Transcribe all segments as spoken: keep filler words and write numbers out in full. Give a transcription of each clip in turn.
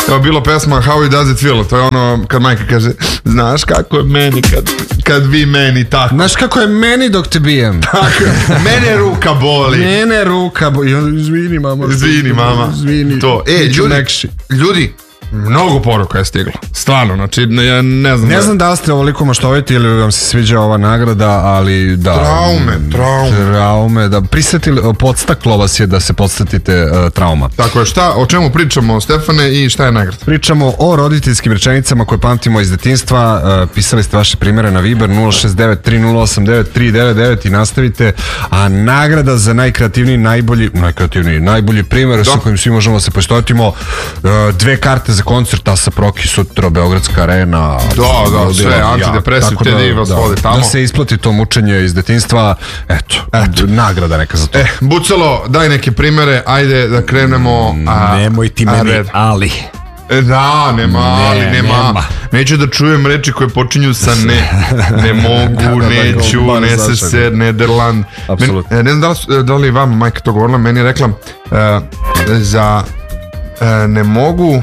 Evo bilo pesma How It Does It Feel, to je ono kad majka kaže, znaš kako je meni kad, kad vi meni tako. Znaš kako je meni dok te bijem. Tako, mene ruka boli. Mene ruka boli. Izvini mama. Izvini mama. Izvini. To. E, ljudi, ljudi, mnogo poruka je stiglo. Stvarno, znači, ja ne znam. Ne da... znam da li ste ovoliko maštoviti ili vam se sviđa ova nagrada, ali da. Traume, traume. Traume, da. Prisetili, podstaklo vas je da se podstatite uh, trauma. Tako je, šta, o čemu pričamo, Stefane, i šta je nagrada? Pričamo o roditeljskim rečenicama koje pamtimo iz detinjstva. Uh, pisali ste vaše primjere na Viber nula šest devet tri nula osam devet tri devet devet i nastavite. A nagrada za najkreativniji, najbolji, najkreativniji, najbolji primjer sa kojim svi možemo se poistovjetimo, uh, dve karte za koncert Asa Proki sutra, Beogradska arena. Da, da, sve, antidepresiv, te diva svode tamo. Da se isplati to mučenje iz detinjstva, eto, eto. nagrada neka za to. E, Bucalo, daj neke primere, ajde da krenemo. A, Nemoj ti meni, a, ali. Da, nema, ne, ali, nema. nema. Neću da čujem reči koje počinju sa ne. Ne mogu, da, da, da, neću, da, ne se se, Nederland. Apsolutno. Ne znam da li, da li vam majka to govorila, meni je rekla uh, za uh, ne mogu,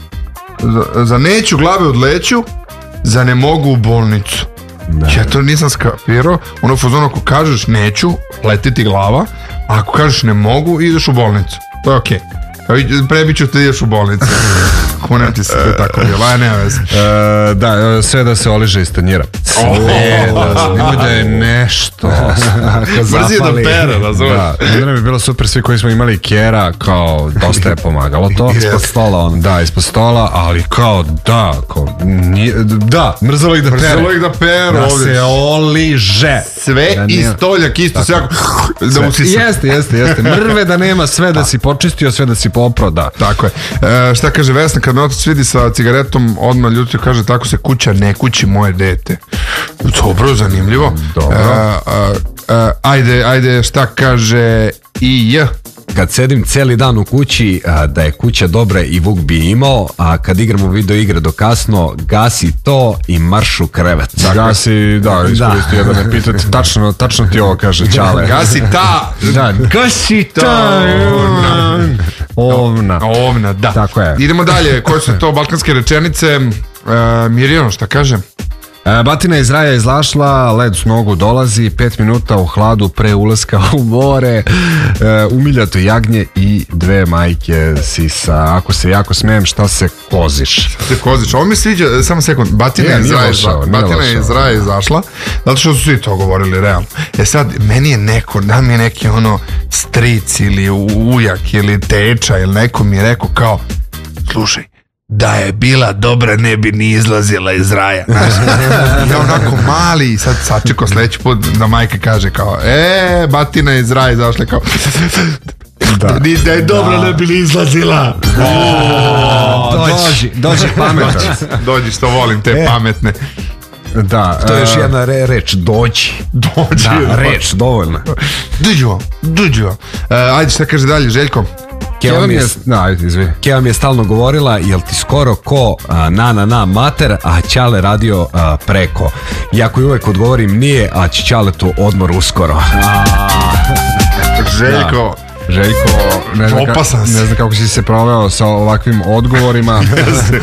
za, za neću glave odleću, za ne mogu u bolnicu. Da. Ja to nisam skapirao. Ono fazon, ako kažeš neću, leti ti glava, a ako kažeš ne mogu, ideš u bolnicu. To je okej. Okay. Prebiću te ideš u bolnicu. Kunem ti se to tako bilo, aj nema veze. Uh, da, sve da se oliže iz tanjira. Sve da se, nemoj da je nešto. Brzi je da pere, razumiješ. Da, onda bi bilo super, svi koji smo imali kera, kao, dosta je pomagalo to. Ispod stola on. Da, ispod stola, ali kao, da, kao, nije, da, mrzalo ih da pere. Mrzalo ih da pere da ovdje. se oliže. Sve da i stoljak isto, sve ako, da mu si se. Jeste, jeste, jeste. Mrve da nema, sve da si počistio, sve da si popro, da. Tako je. E, šta kaže Vesna, kad me otac vidi sa cigaretom, odmah ljutio kaže, tako se kuća ne kući moje dete. Dobro, zanimljivo. Dobro. E, a, a, ajde, ajde, šta kaže I J? Kad sedim celi dan u kući, a, da je kuća dobra i Vuk bi imao, a kad igramo video igre do kasno, gasi to i marš u krevet. Gasi, da, iskoristio da me pitate, tačno, tačno ti ovo kaže Ćale. Gasi ta, da, gasi ta, ovna. Ovna. Ovna, da. Tako je. Idemo dalje, koje su to balkanske rečenice? E, Mirjano, šta kaže? E, batina iz raja izlašla, led s nogu dolazi, pet minuta u hladu pre ulaska u more, e, umiljato jagnje i dve majke sisa. Ako se jako smijem, šta se koziš? Šta se koziš? Ovo mi sviđa, samo sekund, batina je iz raja izašla. Batina je iz raja izašla, zato što su svi to govorili realno. E sad, meni je neko, da mi je neki ono stric ili ujak ili teča ili neko mi je rekao kao, slušaj, da je bila dobra ne bi ni izlazila iz raja. Ja onako mali, sad sačekao sledeći put da majka kaže kao, e, batina iz raja izašla kao, da, da je dobra da. Ne bi ni izlazila. O, dođi, dođi pametan. Dođi, što volim te e. pametne. Da, to je još jedna re, reč, dođi. Dođi. Da, reč, dovoljno. Dođi vam, dođi vam. Uh, ajde, šta kaže dalje, Željko? Keva mi, je, na, Keva mi je stalno govorila, jel ti skoro ko a, na na na mater, a Ćale radio a, preko. Iako uvek odgovorim nije, a će Ćale tu odmor uskoro. A... Željko. Da. Željko, ne znam, ka, ne znam kako si se proveo sa ovakvim odgovorima. e,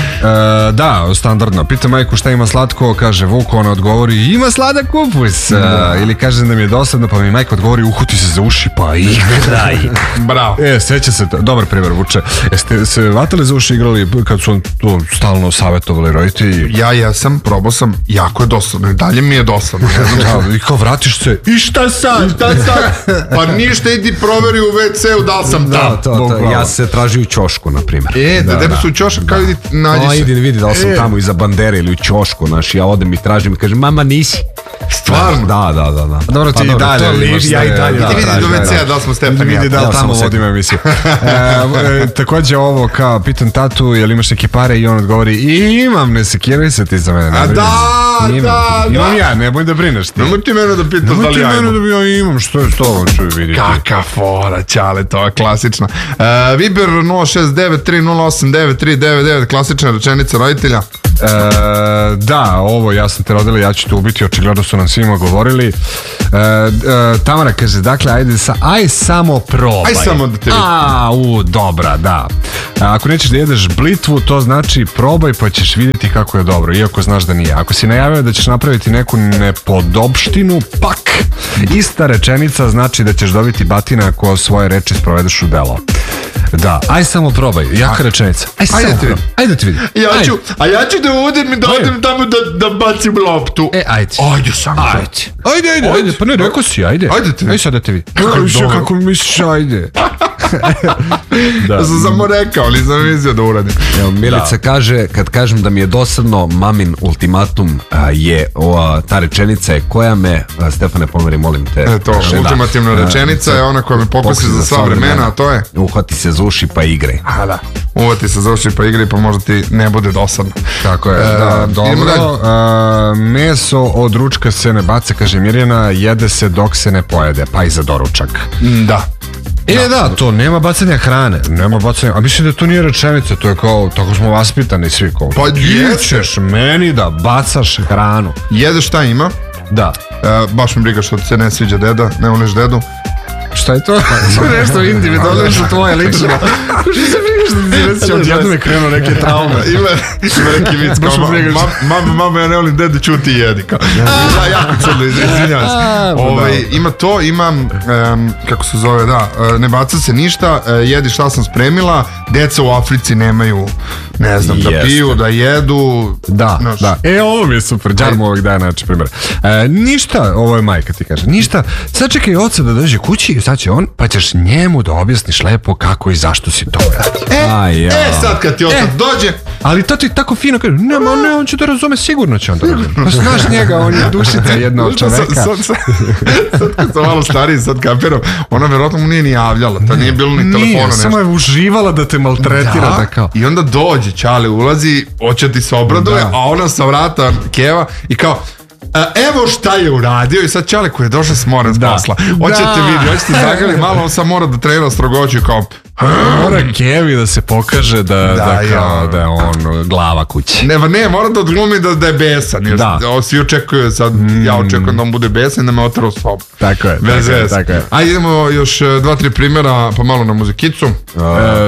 da, standardno. Pita majku šta ima slatko, kaže Vuk, ona odgovori ima sladak kupus. Da. E, ili kaže da mi je dosadno, pa mi majka odgovori uhuti se za uši, pa i daj. Bravo. E, seća se, dobar primjer Vuče. Jeste se vatali za uši igrali kad su to stalno savjetovali roditelji? Ja, ja sam, probao sam, jako je dosadno. Dalje mi je dosadno. Da, i kao vratiš se, i šta sad? I šta sad? Pa ništa, idi proveri u ve ce u da li sam da, tam. To, to, ja se traži u ćošku, na primjer. E, da, da tebe su u ćošku, kao idi, nađi no, se. Idi, vidi da li sam e. tamo iza bandere ili u ćošku, znaš, ja odem i tražim i kažem, mama nisi. Stvarno? Da, da, da, da. Dobro, ti pa, i dalje. Liš, ja i dalje. Idi vidi do ve ce a da li smo Stefan. Vidi da li tamo vodim emisiju. e, takođe ovo, kao, pitam tatu, jel imaš neke pare i on odgovori, imam, ne sekiraj se ti za mene. A da, imam, da, imam ja, ne boj da brineš ti. Nemoj ti mene da pitaš da li ja imam. Nemoj ti mene da ja imam, što je to, čuj vidjeti. Kaka fora, Ćale, to je klasična. Uh, Viber nula šest devet tri nula osam devet tri devet devet, klasična rečenica roditelja. E, da, ovo ja sam te rodila, ja ću te ubiti, očigledno su nam svima govorili. E, e, Tamara kaže, dakle, ajde sa, aj samo probaj. Aj samo da te vidim. A, u, dobra, da. A, ako nećeš da jedeš blitvu, to znači probaj pa ćeš vidjeti kako je dobro, iako znaš da nije. Ako si najavio da ćeš napraviti neku nepodopštinu, pak, ista rečenica znači da ćeš dobiti batina ako svoje reči sprovedeš u delo. Da, aj samo probaj, jaka rečenica. Aj samo probaj, ajde da ti vidim. Ja ću, a ja ću da udim i da odem tamo da, da bacim loptu. E, ajde. Ajde samo. Ajde. Ajde, ajde, ajde, pa ne, rekao si, ajde. Ajde ti. Ajde sad da te vidim. Kako mi misliš, ajde. Da sam samo rekao, ali sam mislio da uradim. Evo, Milica da. kaže, kad kažem da mi je dosadno, mamin ultimatum a, je, ova, ta rečenica je koja me, a, Stefane, pomeri, molim te. E to, žena, ultimativna rečenica a, je ona koja me pokusi za sva vremena, a to je? Uhvati se za uši pa igraj. A da, uhvati se za uši pa igraj pa možda ti ne bude dosadno. Tako je, e, da, dobro. A, meso od ručka se ne baca, kaže Mirjana, jede se dok se ne pojede, pa i za doručak. Da. E da, da, to nema bacanja hrane, nema bacanja, a mislim da to nije rečenica, to je kao, tako smo vaspitani svi kao. Pa ćeš meni da bacaš hranu. Jedeš šta ima? Da. E, baš mi briga što ti se ne sviđa deda, ne voliš dedu. Šta je to? Nešto individualno što tvoje lično. Što se brigaš da ti se ne sviđa, odjedno je krenuo neke traume. Ima, ima neki vic kao, mama, mama, ja ne volim dedu, čuti i jedi. Kao, ja, jako crno, izvinjavam se. Ovaj, ima to, imam, um, kako se zove, da, ne baca se ništa, jedi šta sam spremila, deca u Africi nemaju, ne znam, da piju, da jedu. Da, naš. Da. E, ovo mi je super, džarmo ovog dana, znači, primjer. E, ništa, ovo je majka ti kaže, ništa, sad čekaj oca da dođe kući i sad će on, pa ćeš njemu da objasniš lepo kako i zašto si to uradio. E, A, ja. e sad kad ti otac e, dođe. Ali to ti tako fino kaže, ne, ma ne, on će da razume, sigurno će on da razume. Pa znaš njega, on je dušica jedna od čoveka. Sad, sad, sad, sad kad sam malo stariji, sad kapiram, ona verovatno mu nije ni javljala, to nije bilo ni telefona nije, nešto. Samo je uživala da te maltretira. Da, da kao. I onda dođe, Čale ulazi, hoće ti se obraduje, da. A ona sa vrata keva i kao, a, evo šta je uradio i sad Čale koji je došao s mora s posla. Hoćete vidi, hoćete zagali malo, on sam mora da trenira strogoću kao mora Kevi da se pokaže da, da, da, kao, da je on glava kuće. Ne, ne, mora da odglumi da, da je besan. Jer da. Svi očekuju sad, mm. ja očekujem da on bude besan da me otra u sobu. Tako je, Bez tako je, tako je. Ajde idemo još dva, tri primjera, pa malo na muzikicu. Uh,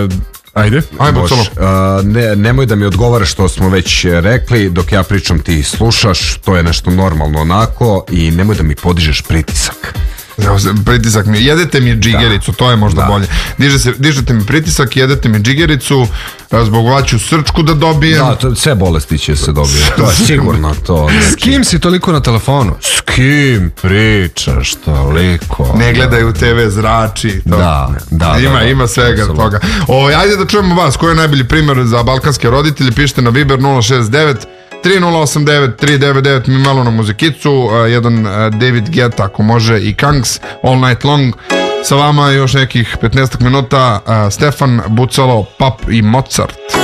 Ajde, ajmo uh, ne, nemoj da mi odgovara što smo već rekli, dok ja pričam ti slušaš, to je nešto normalno onako i nemoj da mi podižeš pritisak. Pritisak mi, jedete mi džigericu, da. To je možda da. Bolje. Diže se, dižete mi pritisak, jedete mi džigericu, zbog vaću srčku da dobijem. Da, to, sve bolesti će se dobiti, to je sigurno to. S kim si toliko na telefonu? S kim pričaš toliko? Ne gledaju te ve, zrači. To. Da, da. Ima, da, da, ima svega absolutno. Toga. O, ajde da čujemo vas, koji je najbolji primjer za balkanske roditelje, pišite na Viber nula šest devet tri nula osam devet tri devet devet, mi malo na muzikicu, uh, jedan uh, David Guetta, ako može, i Kangs, All Night Long. Sa vama još nekih petnaest minuta, uh, Stefan, Bucalo, Pap i Mozart.